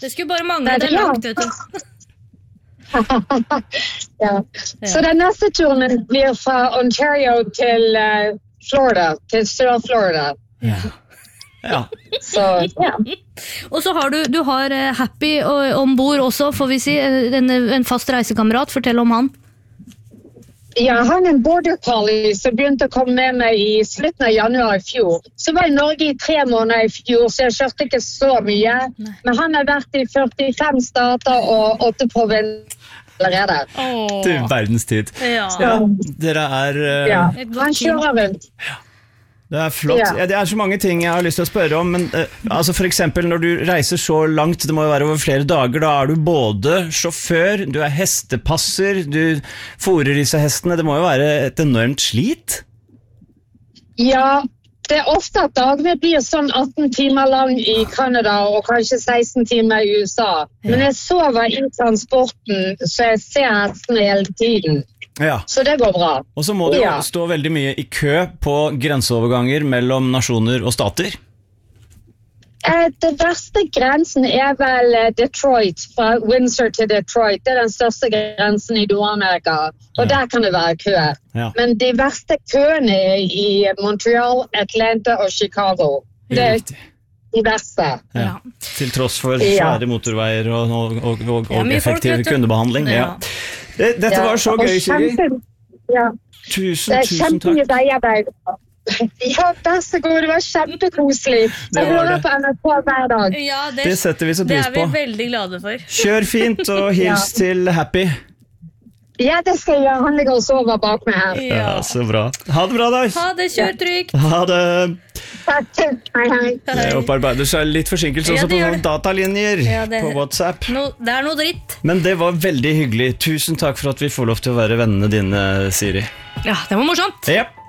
Det skulle bare mangle, det langt, vet du. Ja. Så den neste turen blir fra Ontario til Florida, til Sør-Florida. Ja. Så, ja. Og så har du har Happy ombord også, får vi si, en fast reisekamerat. Fortell om han. Ja, han en border collie som begynte å komme med meg i slutten av januar i fjor. Så var jeg i Norge i 3 måneder i fjor, så jeg kjørte ikke så mye. Nei. Men han har vært i 45 stater og 8 provinser allerede. Du, verdenstid. Ja. Dere Ja, han kjører rundt. Det flott. Ja, det så mange ting jeg har lyst til å spørre om, men altså for eksempel når du reiser så langt, det må jo være over flere dager, da du både sjåfør, du hestepasser, du fôrer disse hestene, det må jo være et enormt slit? Ja, det ofte at dagene blir sånn 18 timer lang i Canada og kanskje 16 timer i USA. Men jeg sover i transporten, så jeg ser hestene hele tiden. Ja. Så det går bra. Og så må det jo stå veldig mye i kø på grenseoverganger mellom nasjoner og stater. Det verste grensen vel Detroit, fra Windsor til Detroit. Det den største grensen i Nord-Amerika, og der kan det være kø. Ja. Men de verste køene i Montreal, Atlanta og Chicago. Det de verste. Ja. Til tross for svære motorveier og effektiv kundebehandling. Ja. Dette var så gøy, Siri. Ja. Tusen takk. Ja, vær så god, det var kjempekoselig. Jeg hører på NRK hver dag. Ja, det setter vi så pris på. Det vi veldig glade for. Kjør fint og hils til Happy. Ja, det skal jeg gjøre. Han ligger og sover bak meg her. Ja, så bra. Ha det bra, da. Ha det, kjør trygt. Ha det. Takk. Hei. Det opparbeider seg litt forsinkelse også på noen datalinjer på WhatsApp. Det noe dritt. Men det var veldig hyggelig. Tusen takk for at vi får lov til å være vennene dine, Siri. Ja, det var morsomt. Ja.